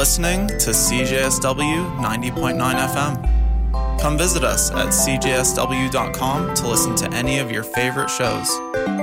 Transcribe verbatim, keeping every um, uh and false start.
listening to C J S W ninety point nine F M. Come visit us at c j s w dot com to listen to any of your favorite shows.